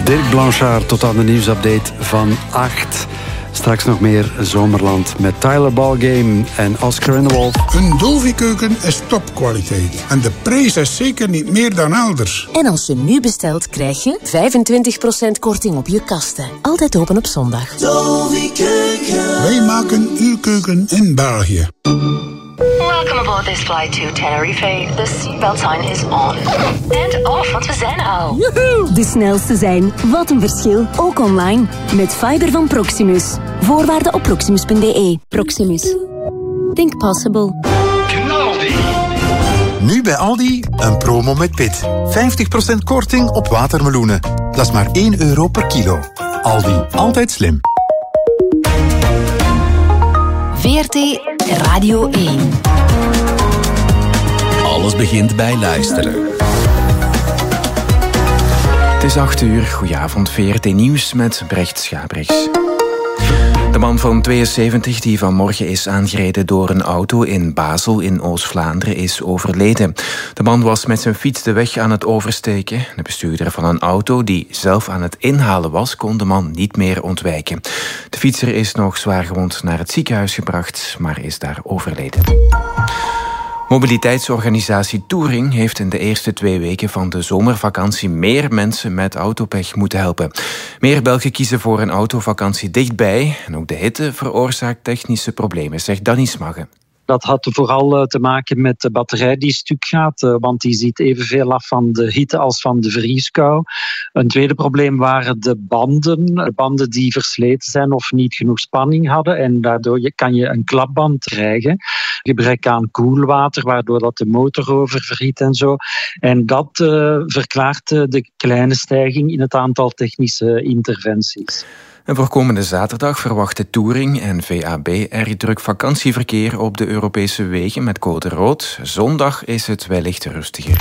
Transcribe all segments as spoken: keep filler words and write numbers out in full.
Dirk Blanchard tot aan de nieuwsupdate van acht. Straks nog meer Zomerland met Tyler Ballgame en Oscar en de Wolf. Een Dolvi-keuken is topkwaliteit. En de prijs is zeker niet meer dan elders. En als je nu bestelt, krijg je vijfentwintig procent korting op je kasten. Altijd open op zondag. Dolvi-keuken. Wij maken uw keuken in België. Welcome aboard this flight to Tenerife. The seatbelt sign is on. And off, want we zijn er al. Joehoe! De snelste zijn. Wat een verschil. Ook online. Met fiber van Proximus. Voorwaarden op proximus punt b e. Proximus. Think possible. Knaldi. Nu bij Aldi een promo met pit. vijftig procent korting op watermeloenen. Dat is maar één euro per kilo. Aldi, altijd slim. V R T Radio één. Alles begint bij luisteren. Het is acht uur. Goedenavond, V R T Nieuws met Brecht Schabrichs. De man van tweeënzeventig die vanmorgen is aangereden door een auto in Basel in Oost-Vlaanderen is overleden. De man was met zijn fiets de weg aan het oversteken. De bestuurder van een auto die zelf aan het inhalen was, kon de man niet meer ontwijken. De fietser is nog zwaargewond naar het ziekenhuis gebracht, maar is daar overleden. Mobiliteitsorganisatie Touring heeft in de eerste twee weken van de zomervakantie meer mensen met autopech moeten helpen. Meer Belgen kiezen voor een autovakantie dichtbij en ook de hitte veroorzaakt technische problemen, zegt Danny Smagge. Dat had vooral te maken met de batterij die stuk gaat, want die ziet evenveel af van de hitte als van de vrieskou. Een tweede probleem waren de banden. De banden die versleten zijn of niet genoeg spanning hadden en daardoor kan je een klapband krijgen. Gebrek aan koelwater, waardoor dat de motor oververhit en zo. En dat uh, verklaart uh, de kleine stijging in het aantal technische interventies. En voor komende zaterdag verwachten Touring en V A B erg druk vakantieverkeer op de Europese wegen met code rood. Zondag is het wellicht rustiger.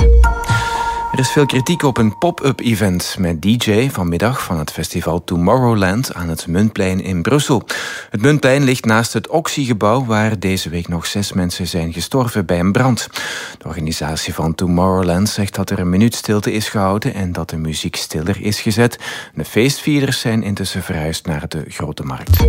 Er is veel kritiek op een pop-up event met D J vanmiddag van het festival Tomorrowland aan het Muntplein in Brussel. Het Muntplein ligt naast het Oxy-gebouw waar deze week nog zes mensen zijn gestorven bij een brand. De organisatie van Tomorrowland zegt dat er een minuut stilte is gehouden en dat de muziek stiller is gezet. De feestvierders zijn intussen verhuisd naar de Grote Markt.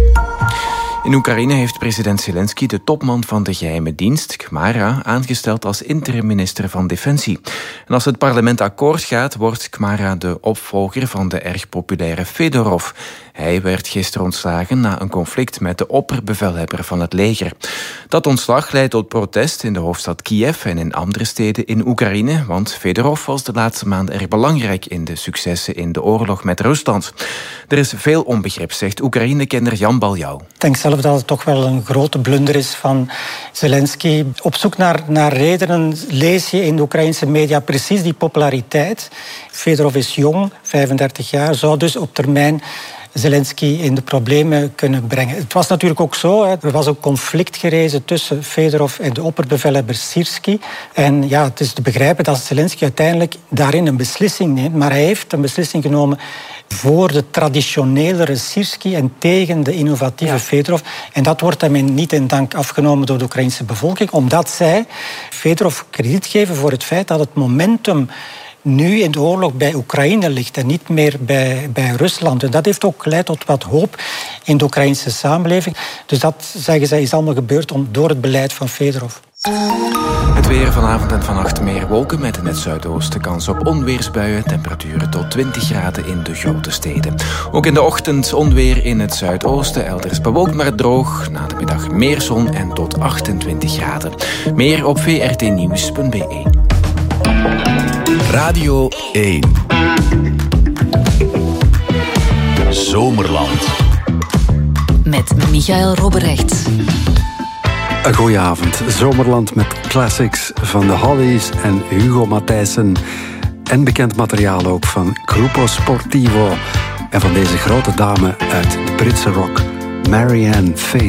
In Oekraïne heeft president Zelensky de topman van de geheime dienst, Kmara, aangesteld als interim-minister van Defensie. En als het parlement akkoord gaat, wordt Kmara de opvolger van de erg populaire Fedorov. Hij werd gisteren ontslagen na een conflict met de opperbevelhebber van het leger. Dat ontslag leidt tot protest in de hoofdstad Kiev en in andere steden in Oekraïne, want Fedorov was de laatste maanden erg belangrijk in de successen in de oorlog met Rusland. Er is veel onbegrip, zegt Oekraïne-kenner Jan Baljouw. Ik denk zelf dat het toch wel een grote blunder is van Zelensky. Op zoek naar, naar redenen lees je in de Oekraïnse media precies die populariteit. Fedorov is jong, vijfendertig jaar, zou dus op termijn Zelensky in de problemen kunnen brengen. Het was natuurlijk ook zo, hè, er was ook conflict gerezen tussen Fedorov en de opperbevelhebber Syrský. En ja, het is te begrijpen dat Zelensky uiteindelijk daarin een beslissing neemt, maar hij heeft een beslissing genomen voor de traditionelere Syrský en tegen de innovatieve ja. Fedorov. En dat wordt hem niet in dank afgenomen door de Oekraïnse bevolking, omdat zij Fedorov krediet geven voor het feit dat het momentum nu in de oorlog bij Oekraïne ligt en niet meer bij, bij Rusland. En dat heeft ook geleid tot wat hoop in de Oekraïnse samenleving. Dus dat, zeggen zij, is allemaal gebeurd om, door het beleid van Fedorov. Het weer vanavond en vannacht meer wolken met in het zuidoosten kans op onweersbuien. Temperaturen tot twintig graden in de grote steden. Ook in de ochtend onweer in het zuidoosten. Elders bewolkt maar droog. Na de middag meer zon en tot achtentwintig graden. Meer op v r t nieuws punt b e. Radio één. Zomerland. Met Michael Robberecht. Een goeie avond. Zomerland met classics van de Hollies en Hugo Matthijssen. En bekend materiaal ook van Gruppo Sportivo. En van deze grote dame uit de Britse rock, Marianne Faithfull.